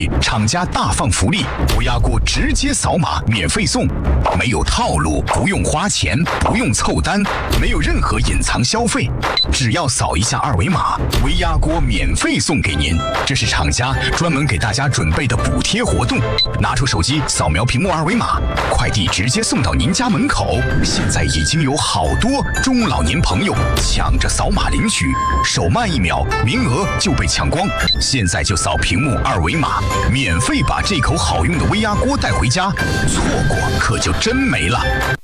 厂家大放福利，微压锅直接扫码免费送，没有套路，不用花钱，不用凑单，没有任何隐藏消费，只要扫一下二维码，微压锅免费送给您。这是厂家专门给大家准备的补贴活动，拿出手机扫描屏幕二维码，快递直接送到您家门口。现在已经有好多中老年朋友抢着扫码领取，手慢1秒，名额就被抢光。现在就扫屏幕二维码，免费把这口好用的微压锅带回家，错过可就真没了。